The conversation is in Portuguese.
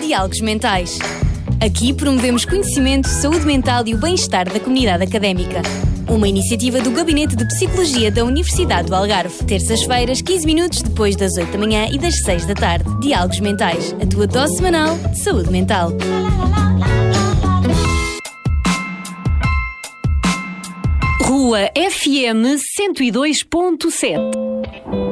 Diálogos Mentais. Aqui promovemos conhecimento, saúde mental e o bem-estar da comunidade académica. Uma iniciativa do Gabinete de Psicologia da Universidade do Algarve. Terças-feiras, 15 minutos depois das 8 da manhã e das 6 da tarde. Diálogos Mentais, a tua dose semanal de saúde mental. Rua FM 102.7